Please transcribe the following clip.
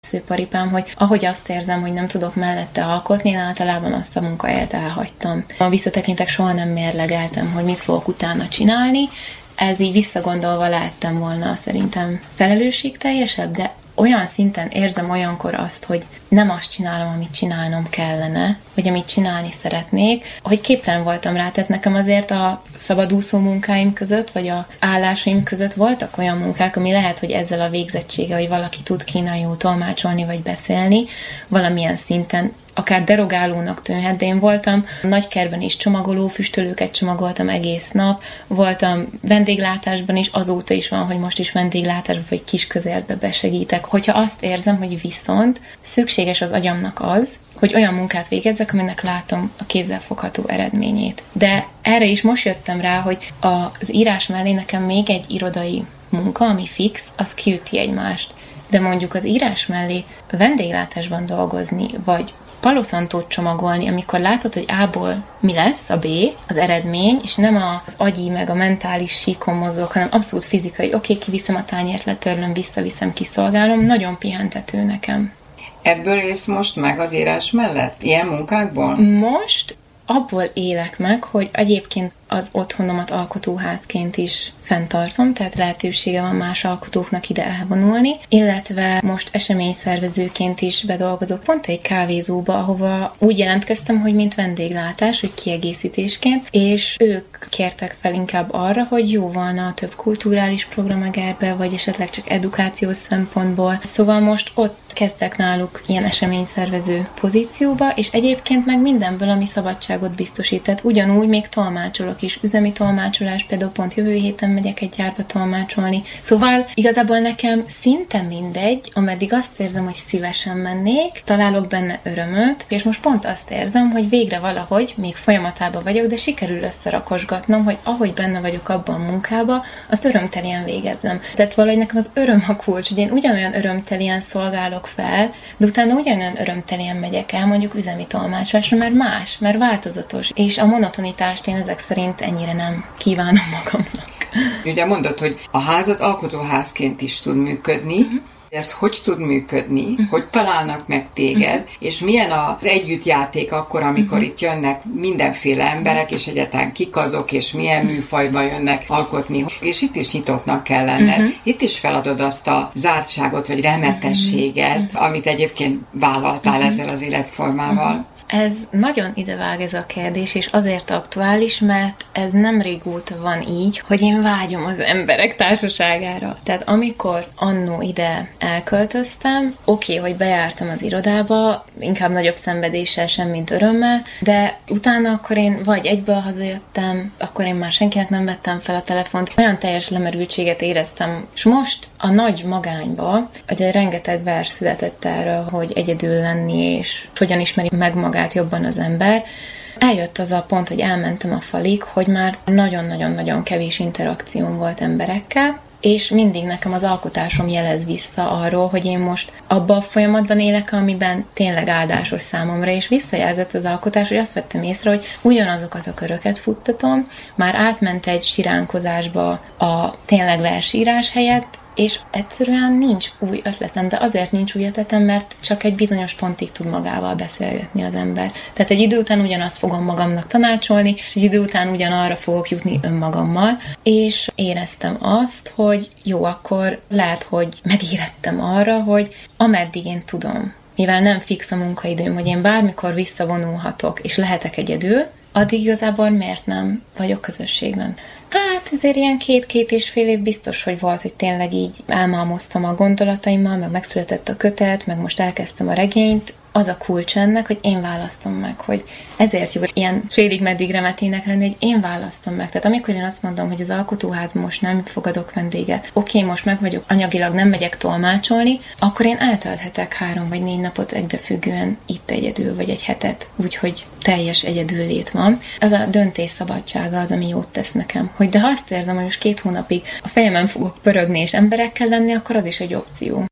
szőparipám, hogy ahogy azt érzem, hogy nem tudok mellette alkotni, én általában azt a munkahelyet elhagytam. Ha visszatekintek, soha nem mérlegeltem, hogy mit fogok utána csinálni. Ez így visszagondolva lehettem volna szerintem felelősségteljesebb, de olyan szinten érzem olyankor azt, hogy nem azt csinálom, amit csinálnom kellene, vagy amit csinálni szeretnék, hogy képtelen voltam rá. Tehát nekem azért a szabadúszó munkáim között, vagy az állásaim között voltak olyan munkák, ami lehet, hogy ezzel a végzettsége, hogy valaki tud kínaiul tolmácsolni, vagy beszélni, valamilyen szinten akár derogálónak tűnhet, de én voltam nagykertben is csomagoló, füstölőket csomagoltam egész nap, voltam vendéglátásban is, azóta is van, hogy most is vendéglátásban vagy kisközértbe besegítek. Hogyha azt érzem, hogy viszont szükséges az agyamnak az, hogy olyan munkát végezzek, aminek látom a kézzelfogható eredményét. De erre is most jöttem rá, hogy az írás mellé nekem még egy irodai munka, ami fix, az kiüti egymást. De mondjuk az írás mellé vendéglátásban dolgozni, vagy paloszantót csomagolni, amikor látod, hogy A-ból mi lesz, a B, az eredmény, és nem az agyi meg a mentális síkon mozog, hanem abszolút fizikai, oké, kiviszem a tányért, letörlöm, visszaviszem, kiszolgálom, nagyon pihentető nekem. Ebből élsz most meg az írás mellett? Ilyen munkákból? Most abból élek meg, hogy egyébként az otthonomat alkotóházként is fenntartom, tehát lehetősége van más alkotóknak ide elvonulni, illetve most eseményszervezőként is bedolgozok pont egy kávézóba, ahova úgy jelentkeztem, hogy mint vendéglátás, hogy kiegészítésként, és ők kértek fel inkább arra, hogy jó volna több kulturális program egerbe, vagy esetleg csak edukációs szempontból. Szóval most ott kezdtek náluk ilyen eseményszervező pozícióba, és egyébként meg mindenből, ami szabadságot biztosít. Tehát ugyanúgy még tolmácsolok is, üzemi tolmácsolás, például pont jövő héten megyek egy gyárba tolmácsolni. Szóval igazából nekem szinte mindegy, ameddig azt érzem, hogy szívesen mennék, találok benne örömöt, és most pont azt érzem, hogy végre valahogy, még folyamatában vagyok, de sikerül összerakosgatnom, hogy ahogy benne vagyok abban a munkában, azt örömtelien végezzem. Tehát valahogy nekem az öröm a kulcs, hogy én ugyanolyan örömtelien szolgálok fel, de utána ugyanolyan örömtelien megyek el, mondjuk üzemi tolmácsolásra, mert más, mert változatos, és a monotonitást én ezek szerint ennyire nem kívánom magamnak. Ugye mondod, hogy a házad alkotóházként is tud működni, ez hogy tud működni, hogy találnak meg téged, és milyen az együttjáték akkor, amikor itt jönnek mindenféle emberek, és egyáltalán kik azok, és milyen műfajban jönnek alkotni. És itt is nyitottnak kell lenned. Itt is feladod azt a zártságot, vagy remetességet, amit egyébként vállaltál ezzel az életformával. Ez nagyon idevág ez a kérdés, és azért aktuális, mert ez nem régóta van így, hogy én vágyom az emberek társaságára. Tehát amikor annó ide elköltöztem, oké, hogy bejártam az irodába, inkább nagyobb szenvedéssel sem, mint örömmel, de utána akkor én vagy egyből hazajöttem, akkor én már senkinek nem vettem fel a telefont, olyan teljes lemerültséget éreztem, és most a nagy magányba, ugye rengeteg vers született erről, hogy egyedül lenni, és hogyan ismeri meg magát jobban az ember. Eljött az a pont, hogy elmentem a falig, hogy már nagyon-nagyon-nagyon kevés interakcióm volt emberekkel, és mindig nekem az alkotásom jelez vissza arról, hogy én most abban a folyamatban élek, amiben tényleg áldásos számomra, és visszajelzett az alkotás, hogy azt vettem észre, hogy ugyanazokat a köröket futtatom, már átment egy siránkozásba a tényleg versírás helyett, és egyszerűen nincs új ötletem, de azért nincs új ötletem, mert csak egy bizonyos pontig tud magával beszélgetni az ember. Tehát egy idő után ugyanazt fogom magamnak tanácsolni, és egy idő után ugyanarra fogok jutni önmagammal, és éreztem azt, hogy jó, akkor lehet, hogy megérettem arra, hogy ameddig én tudom, mivel nem fix a munkaidőm, hogy én bármikor visszavonulhatok, és lehetek egyedül, addig igazából miért nem vagyok közösségben? Hát azért ilyen 2-2,5 év biztos, hogy volt, hogy tényleg így elmálmoztam a gondolataimmal, meg megszületett a kötet, meg most elkezdtem a regényt. Az a kulcs ennek, hogy én választom meg, hogy ezért jó ilyen félig meddig remetének lenni, hogy én választom meg. Tehát amikor én azt mondom, hogy az alkotóházban most nem fogadok vendéget, oké, most meg vagyok, anyagilag nem megyek tolmácsolni, akkor én eltölthetek 3 vagy 4 napot egybefüggően itt egyedül, vagy egy hetet, úgyhogy teljes egyedüllét van. Az a döntés szabadsága az, ami jót tesz nekem. Hogy de ha azt érzem, hogy most 2 hónapig a fejemen fogok pörögni és emberekkel lenni, akkor az is egy opció.